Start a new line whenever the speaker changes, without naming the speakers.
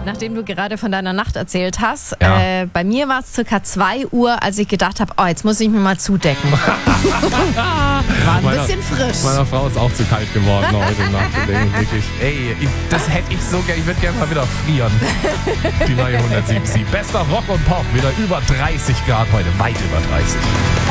Nachdem du gerade von deiner Nacht erzählt hast,
Ja.
bei mir war es circa 2 Uhr, als ich gedacht habe, jetzt muss ich mir mal zudecken. War ein bisschen frisch.
Meiner Frau ist auch zu kalt geworden heute Nacht. Wirklich. Ey, das hätte ich so gerne. Ich würde gerne mal wieder frieren. Die neue 107.7. Bester Rock und Pop. Wieder über 30 Grad heute. Weit über 30.